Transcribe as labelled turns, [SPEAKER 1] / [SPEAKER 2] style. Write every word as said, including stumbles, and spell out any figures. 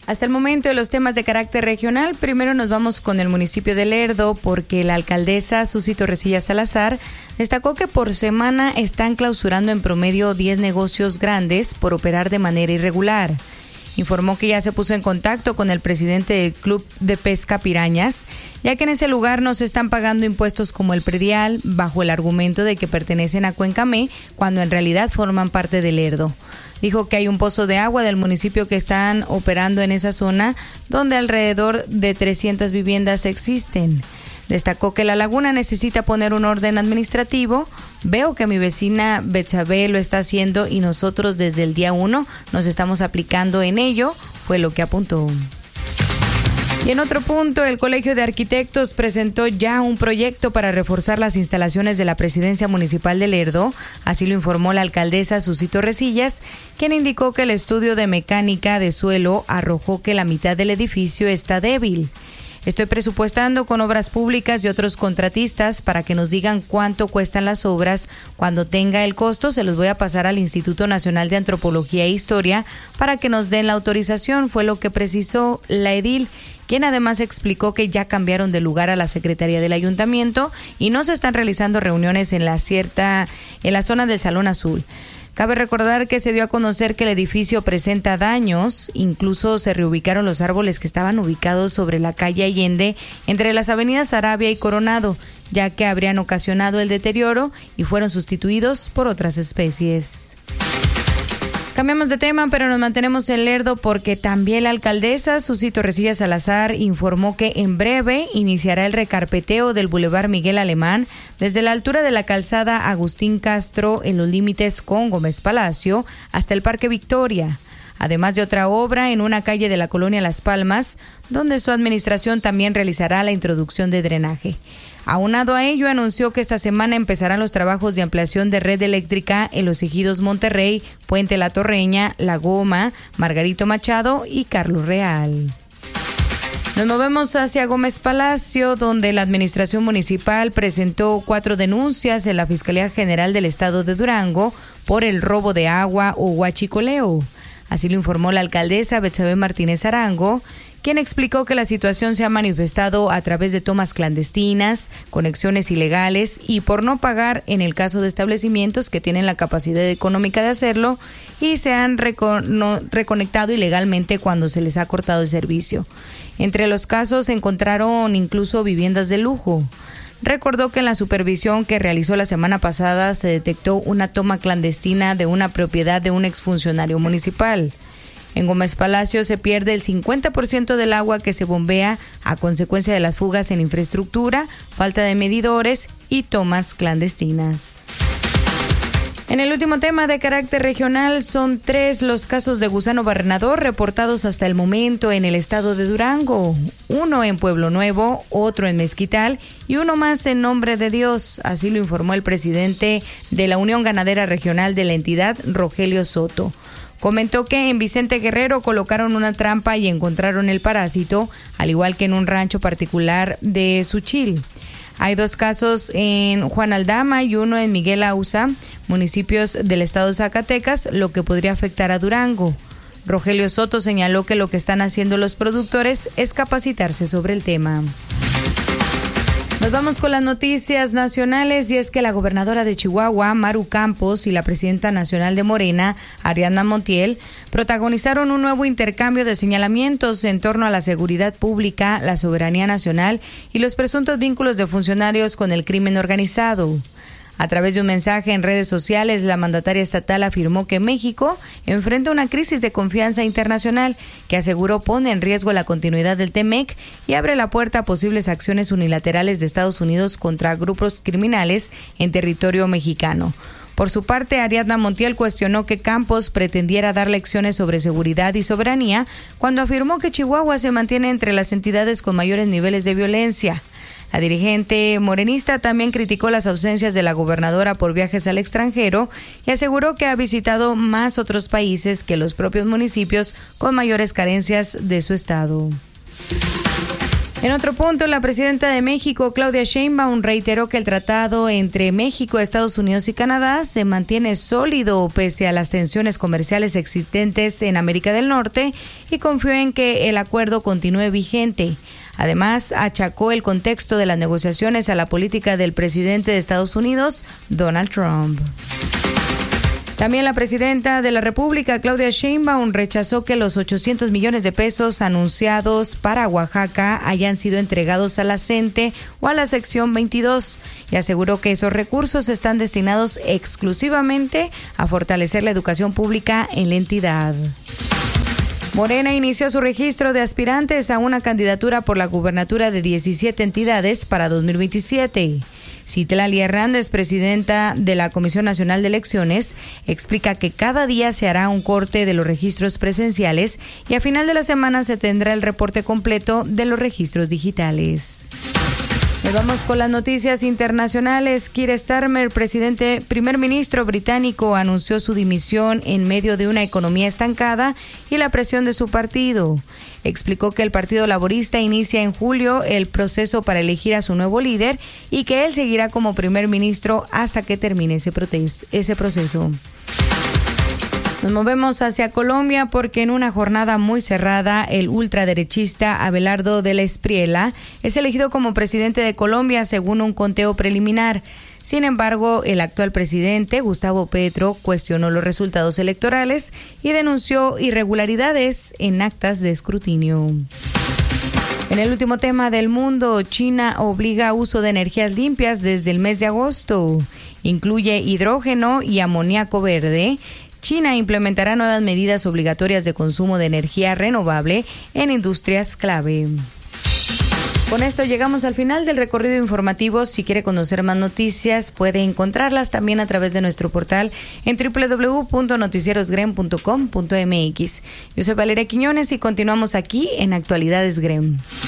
[SPEAKER 1] Hasta el momento de los temas de carácter regional, primero nos vamos con el municipio de Lerdo, porque la alcaldesa Susi Torrecilla Salazar destacó que por semana están clausurando en promedio diez negocios grandes por operar de manera irregular. Informó que ya se puso en contacto con el presidente del Club de Pesca Pirañas, ya que en ese lugar no se están pagando impuestos como el predial, bajo el argumento de que pertenecen a Cuencamé, cuando en realidad forman parte de Lerdo. Dijo que hay un pozo de agua del municipio que están operando en esa zona, donde alrededor de trescientas viviendas existen. Destacó que la laguna necesita poner un orden administrativo. Veo que mi vecina Betsabe lo está haciendo y nosotros desde el día uno nos estamos aplicando en ello, fue lo que apuntó. Y en otro punto, el Colegio de Arquitectos presentó ya un proyecto para reforzar las instalaciones de la Presidencia Municipal de Lerdo, así lo informó la alcaldesa Susi Torrecillas, quien indicó que el estudio de mecánica de suelo arrojó que la mitad del edificio está débil. Estoy presupuestando con obras públicas y otros contratistas para que nos digan cuánto cuestan las obras. Cuando tenga el costo, se los voy a pasar al Instituto Nacional de Antropología e Historia para que nos den la autorización, fue lo que precisó la edil, quien además explicó que ya cambiaron de lugar a la Secretaría del Ayuntamiento y no se están realizando reuniones en la cierta, en la zona del Salón Azul. Cabe recordar que se dio a conocer que el edificio presenta daños, incluso se reubicaron los árboles que estaban ubicados sobre la calle Allende entre las avenidas Arabia y Coronado, ya que habrían ocasionado el deterioro y fueron sustituidos por otras especies. Cambiamos de tema, pero nos mantenemos en Lerdo porque también la alcaldesa Susi Torrecilla Salazar informó que en breve iniciará el recarpeteo del Boulevard Miguel Alemán desde la altura de la calzada Agustín Castro en los límites con Gómez Palacio hasta el Parque Victoria, además de otra obra en una calle de la colonia Las Palmas, donde su administración también realizará la introducción de drenaje. Aunado a ello, anunció que esta semana empezarán los trabajos de ampliación de red eléctrica en los ejidos Monterrey, Puente La Torreña, La Goma, Margarito Machado y Carlos Real. Nos movemos hacia Gómez Palacio, donde la administración municipal presentó cuatro denuncias en la Fiscalía General del Estado de Durango por el robo de agua o huachicoleo. Así lo informó la alcaldesa Betsabe Martínez Arango, quien explicó que la situación se ha manifestado a través de tomas clandestinas, conexiones ilegales y por no pagar en el caso de establecimientos que tienen la capacidad económica de hacerlo y se han recono- reconectado ilegalmente cuando se les ha cortado el servicio. Entre los casos se encontraron incluso viviendas de lujo. Recordó que en la supervisión que realizó la semana pasada se detectó una toma clandestina de una propiedad de un exfuncionario municipal. En Gómez Palacio se pierde el cincuenta por ciento del agua que se bombea a consecuencia de las fugas en infraestructura, falta de medidores y tomas clandestinas. En el último tema de carácter regional, son tres los casos de gusano barrenador reportados hasta el momento en el estado de Durango. Uno en Pueblo Nuevo, otro en Mezquital y uno más en Nombre de Dios. Así lo informó el presidente de la Unión Ganadera Regional de la entidad, Rogelio Soto. Comentó que en Vicente Guerrero colocaron una trampa y encontraron el parásito, al igual que en un rancho particular de Suchil. Hay dos casos en Juan Aldama y uno en Miguel Ausa, municipios del estado de Zacatecas, lo que podría afectar a Durango. Rogelio Soto señaló que lo que están haciendo los productores es capacitarse sobre el tema. Nos vamos con las noticias nacionales y es que la gobernadora de Chihuahua, Maru Campos, y la presidenta nacional de Morena, Ariadna Montiel, protagonizaron un nuevo intercambio de señalamientos en torno a la seguridad pública, la soberanía nacional y los presuntos vínculos de funcionarios con el crimen organizado. A través de un mensaje en redes sociales, la mandataria estatal afirmó que México enfrenta una crisis de confianza internacional que aseguró pone en riesgo la continuidad del T M E C y abre la puerta a posibles acciones unilaterales de Estados Unidos contra grupos criminales en territorio mexicano. Por su parte, Ariadna Montiel cuestionó que Campos pretendiera dar lecciones sobre seguridad y soberanía cuando afirmó que Chihuahua se mantiene entre las entidades con mayores niveles de violencia. La dirigente morenista también criticó las ausencias de la gobernadora por viajes al extranjero y aseguró que ha visitado más otros países que los propios municipios con mayores carencias de su estado. En otro punto, la presidenta de México, Claudia Sheinbaum, reiteró que el tratado entre México, Estados Unidos y Canadá se mantiene sólido pese a las tensiones comerciales existentes en América del Norte y confió en que el acuerdo continúe vigente. Además, achacó el contexto de las negociaciones a la política del presidente de Estados Unidos, Donald Trump. También la presidenta de la República, Claudia Sheinbaum, rechazó que los ochocientos millones de pesos anunciados para Oaxaca hayan sido entregados a la CENTE o a la sección veintidós y aseguró que esos recursos están destinados exclusivamente a fortalecer la educación pública en la entidad. Morena inició su registro de aspirantes a una candidatura por la gubernatura de diecisiete entidades para dos mil veintisiete. Citlali Hernández, presidenta de la Comisión Nacional de Elecciones, explica que cada día se hará un corte de los registros presenciales y a final de la semana se tendrá el reporte completo de los registros digitales. Nos vamos con las noticias internacionales. Keir Starmer, presidente, primer ministro británico, anunció su dimisión en medio de una economía estancada y la presión de su partido. Explicó que el Partido Laborista inicia en julio el proceso para elegir a su nuevo líder y que él seguirá como primer ministro hasta que termine ese, protes- ese proceso. Nos movemos hacia Colombia porque en una jornada muy cerrada, el ultraderechista Abelardo de la Espriella es elegido como presidente de Colombia según un conteo preliminar. Sin embargo, el actual presidente, Gustavo Petro, cuestionó los resultados electorales y denunció irregularidades en actas de escrutinio. En el último tema del mundo, China obliga a uso de energías limpias desde el mes de agosto. Incluye hidrógeno y amoníaco verde. China implementará nuevas medidas obligatorias de consumo de energía renovable en industrias clave. Con esto llegamos al final del recorrido informativo. Si quiere conocer más noticias, puede encontrarlas también a través de nuestro portal en doble u doble u doble u punto noticieros grem punto com punto m x. Yo soy Valeria Quiñones y continuamos aquí en Actualidades Grem.